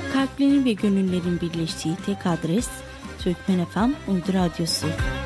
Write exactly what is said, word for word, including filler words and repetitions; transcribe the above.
Kalplerin ve gönüllerin birleştiği tek adres Türkmen F M Uydu Radyosu.